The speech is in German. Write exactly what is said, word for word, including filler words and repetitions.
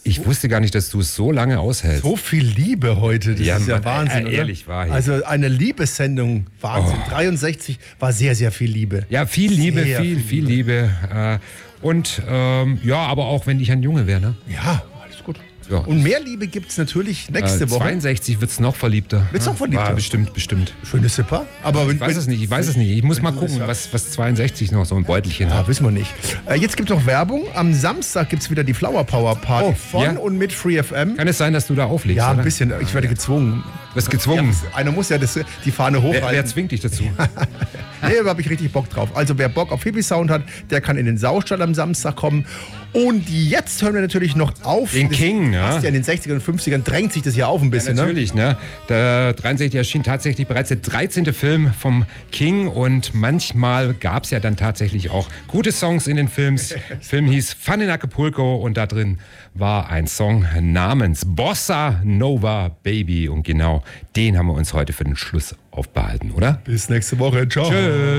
Ich wusste gar nicht, dass du es so lange aushältst. So viel Liebe heute, das Ja, ist ja Mann, Wahnsinn, äh, oder? ehrlich wahr hier. Also eine Liebessendung, Wahnsinn. Oh. dreiundsechzig war sehr, sehr viel Liebe. Ja, viel Liebe, Sehr viel, viel viel Liebe. Äh, und ähm, ja, aber auch wenn ich ein Junge wäre, ne? Ja, alles gut. Ja. Und mehr Liebe gibt es natürlich nächste Äh, Woche. zweiundsechzig wird es noch verliebter. Wird's noch verliebter? Ja, bestimmt, bestimmt. Schönes Zipper. Aber wenn, Ich weiß es nicht, ich weiß es nicht. Ich muss mal du es gucken, sagst. was, was zweiundsechzig noch so ein Beutelchen Ja, hat. wissen wir nicht. Äh, jetzt gibt es noch Werbung. Am Samstag gibt es wieder die Flower Power Party Oh, von ja? und mit Free F M. Kann es sein, dass du da auflegst? Ja, ein oder? bisschen. Ich werde gezwungen. Du bist gezwungen. Ja, einer muss ja das, die Fahne wer, hochhalten. wer zwingt dich dazu? Nee, da habe ich richtig Bock drauf. Also wer Bock auf Hippie-Sound hat, der kann in den Saustall am Samstag kommen. Und jetzt hören wir natürlich noch auf. Den Das King, ja. passt ja. In den sechzigern und fünfzigern drängt sich das ja auf ein bisschen. ne? Natürlich, ne? Der dreiundsechzig erschien tatsächlich bereits der dreizehnte Film vom King und manchmal gab es ja dann tatsächlich auch gute Songs in den Films. Der Film hieß Fun in Acapulco und da drin war ein Song namens Bossa Nova Baby und genau den haben wir uns heute für den Schluss aufbehalten, oder? Bis nächste Woche. Ciao. Tschüss.